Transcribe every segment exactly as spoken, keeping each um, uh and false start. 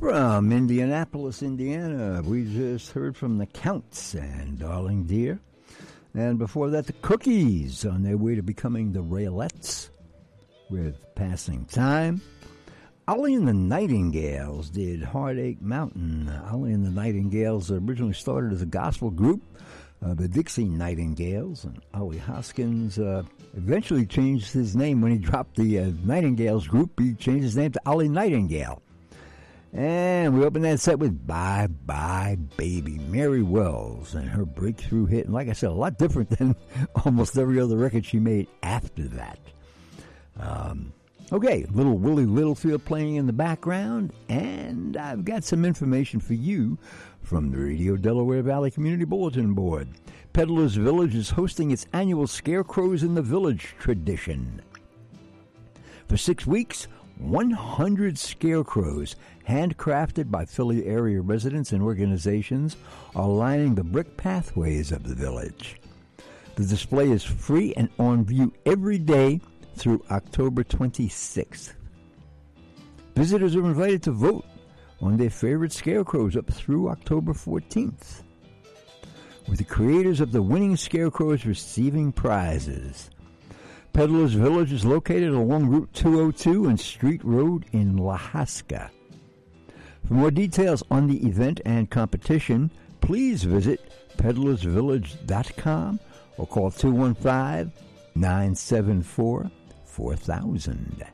From Indianapolis, Indiana, we just heard from the Counts and Darling Dear. And before that, the Cookies on their way to becoming the Raelettes with Passing Time. Ollie and the Nightingales did Heartache Mountain. Ollie and the Nightingales originally started as a gospel group, uh, the Dixie Nightingales. And Ollie Hoskins uh, eventually changed his name when he dropped the uh, Nightingales group. He changed his name to Ollie Nightingale. And we opened that set with Bye Bye Baby, Mary Wells and her breakthrough hit. And like I said, a lot different than almost every other record she made after that. Um, okay, little Willie Littlefield playing in the background. And I've got some information for you from the Radio Delaware Valley Community Bulletin Board. Peddler's Village is hosting its annual Scarecrows in the Village tradition. For six weeks, one hundred scarecrows, handcrafted by Philly area residents and organizations, are lining the brick pathways of the village. The display is free and on view every day through October twenty-sixth. Visitors are invited to vote on their favorite scarecrows up through October fourteenth, with the creators of the winning scarecrows receiving prizes. Peddler's Village is located along Route two oh two and Street Road in Lahaska. For more details on the event and competition, please visit peddlers village dot com or call two one five, nine seven four, four thousand.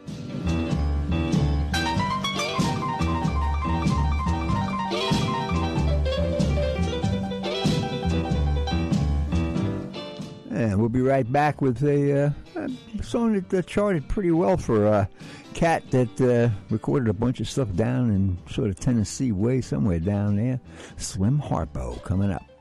And we'll be right back with a, uh, a song that uh, charted pretty well for a cat that uh, recorded a bunch of stuff down in sort of Tennessee way, somewhere down there. Slim Harpo coming up.